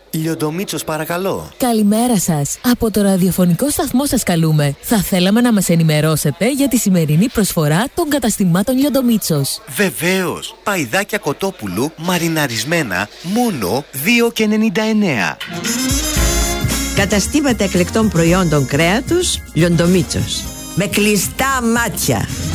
Λιοντομίτσος, παρακαλώ. Καλημέρα σας. Από το ραδιοφωνικό σταθμό σας καλούμε. Θα θέλαμε να μας ενημερώσετε για τη σημερινή προσφορά των καταστημάτων Λιοντομίτσος. Βεβαίως. Παϊδάκια κοτόπουλου μαριναρισμένα μόνο 2,99. Καταστήματα εκλεκτών προϊόντων κρέατος Λιοντομίτσος. Με κλειστά μάτια.